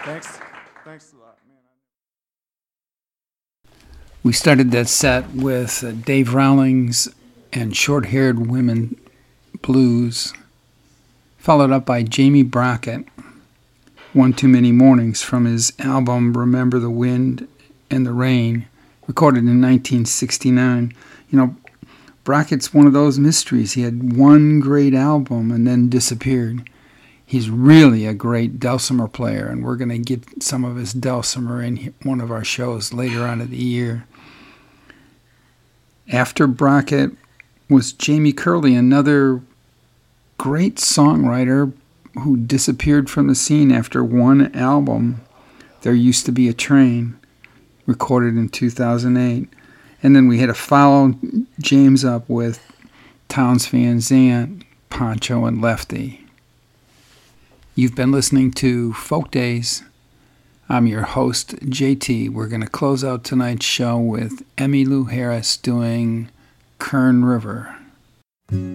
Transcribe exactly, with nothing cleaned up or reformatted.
Thanks. Thanks a lot, man. We started that set with uh, Dave Rawlings and Short-Haired Women Blues, followed up by Jamie Brockett, One Too Many Mornings, from his album Remember the Wind and the Rain, recorded in nineteen sixty-nine. You know, Brockett's one of those mysteries. He had one great album and then disappeared. He's really a great dulcimer player, and we're going to get some of his dulcimer in one of our shows later on in the year. After Brockett was Jamie Curley, another great songwriter who disappeared from the scene after one album, There Used to Be a Train, recorded in two thousand eight. And then we had to follow James up with Townes Van Zandt, Poncho, and Lefty. You've been listening to Folk Days. I'm your host, J T. We're going to close out tonight's show with Emmylou Harris doing Kern River.